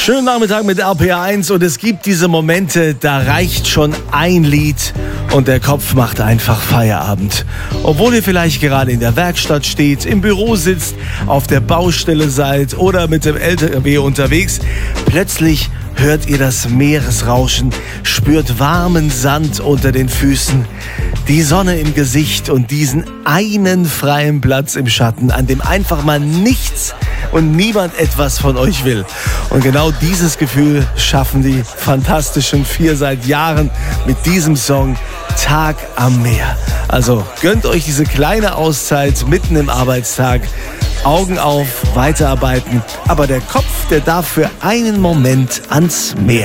Schönen Nachmittag mit RPA1 und es gibt diese Momente, da reicht schon ein Lied und der Kopf macht einfach Feierabend. Obwohl ihr vielleicht gerade in der Werkstatt steht, im Büro sitzt, auf der Baustelle seid oder mit dem LKW unterwegs, plötzlich hört ihr das Meeresrauschen, spürt warmen Sand unter den Füßen, die Sonne im Gesicht und diesen einen freien Platz im Schatten, an dem einfach mal nichts und niemand etwas von euch will. Und genau dieses Gefühl schaffen die Fantastischen Vier seit Jahren mit diesem Song Tag am Meer. Also gönnt euch diese kleine Auszeit mitten im Arbeitstag. Augen auf, weiterarbeiten, aber der Kopf, der darf für einen Moment ans Meer.